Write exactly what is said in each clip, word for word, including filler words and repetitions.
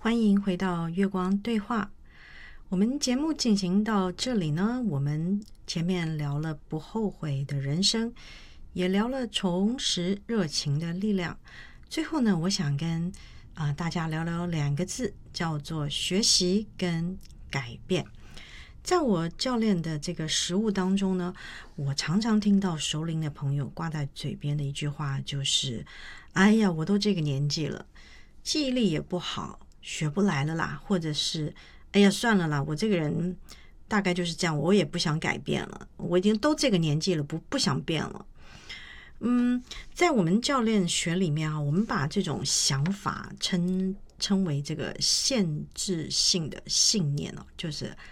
欢迎回到月光对话。我们节目进行到这里呢，我们前面聊了不后悔的人生，也聊了重拾热情的力量。最后呢，我想跟、呃、大家聊聊两个字，叫做学习跟改变。在我教练的这个实务当中呢，我常常听到熟龄的朋友挂在嘴边的一句话就是哎呀，我都这个年纪了，记忆力也不好，学不来了啦，或者是哎呀算了啦，我这个人大概就是这样，我也不想改变了，我已经都这个年纪了，不不想变了。嗯，在我们教练学里面啊，我们把这种想法称称为这个限制性的信念哦，就是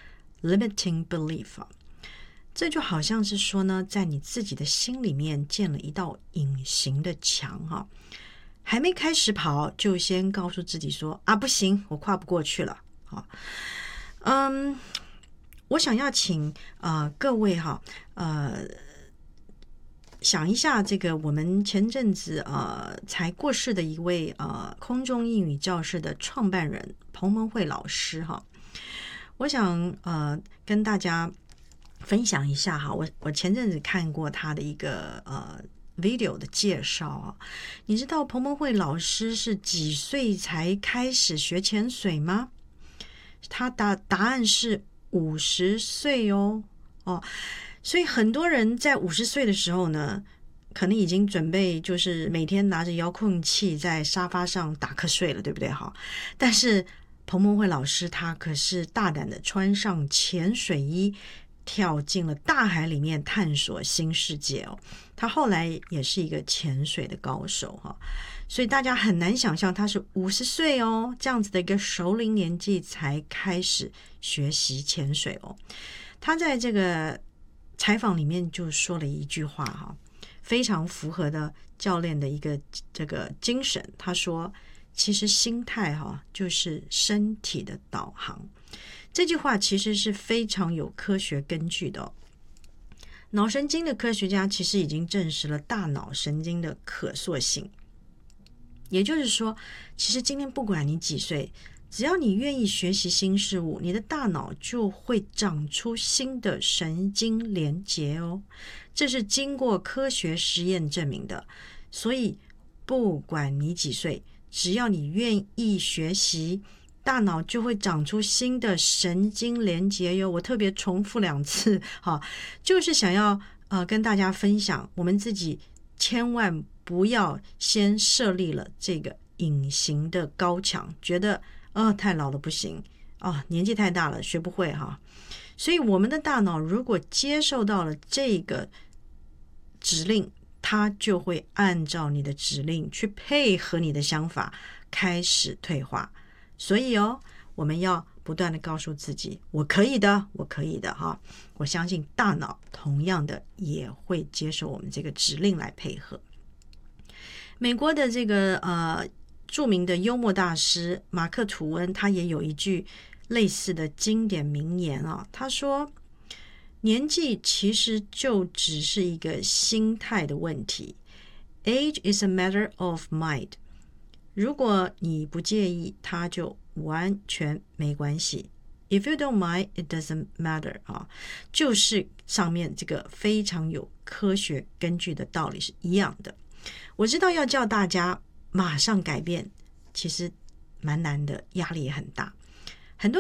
limiting belief 啊。这就好像是说呢，在你自己的心里面建了一道隐形的墙哈，还没开始跑，就先告诉自己说啊，不行，我跨不过去了。好，嗯，我想要请呃各位哈，呃，想一下这个我们前阵子呃才过世的一位呃空中英语教室的创办人彭蒙慧老师哈，我想呃跟大家分享一下哈，我我前阵子看过他的一个呃。video 的介绍啊，你知道彭蒙慧老师是几岁才开始学潜水吗？他答答案是五十岁哦哦，所以很多人在五十岁的时候呢，可能已经准备就是每天拿着遥控器在沙发上打瞌睡了，对不对哈？但是彭蒙慧老师他可是大胆的穿上潜水衣，跳进了大海里面探索新世界哦。他后来也是一个潜水的高手哈，所以大家很难想象他是五十岁哦，这样子的一个熟龄年纪才开始学习潜水哦。他在这个采访里面就说了一句话哈，非常符合的教练的一个这个精神。他说，其实心态哈就是身体的导航。这句话其实是非常有科学根据的哦。脑神经的科学家其实已经证实了大脑神经的可塑性，也就是说，其实今天不管你几岁，只要你愿意学习新事物，你的大脑就会长出新的神经连结哦，这是经过科学实验证明的。所以不管你几岁，只要你愿意学习，大脑就会长出新的神经连结哟。我特别重复两次，好，就是想要呃跟大家分享，我们自己千万不要先设立了这个隐形的高墙，觉得呃太老了不行哦，年纪太大了学不会哈。所以我们的大脑如果接受到了这个指令，它就会按照你的指令去配合你的想法开始退化。所以哦，我们要不断的告诉自己，我可以的，我可以的哈。我相信大脑同样的也会接受我们这个指令来配合。美国的这个呃著名的幽默大师马克·吐温，他也有一句类似的经典名言啊，他说，年纪其实就只是一个心态的问题。Age is a matter of mind。如果你不介意，它就完全没关系。If you don't mind, it doesn't matter 啊，就是上面这个非常有科学根据的道理是一样的。我知道要叫大家马上改变，其实蛮难的，压力也很大。